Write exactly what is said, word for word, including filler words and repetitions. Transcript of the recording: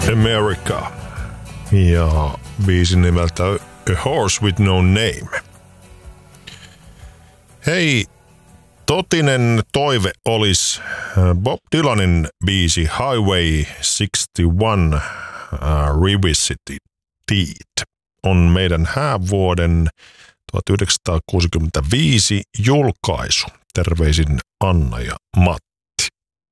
America ja biisin nimeltä A Horse With No Name. Hei, totinen toive olisi Bob Dylanin biisi Highway sixty-one uh, Revisited on meidän häävuoden tuhatyhdeksänsataakuusikymmentäviisi julkaisu. Terveisin Anna ja Matti.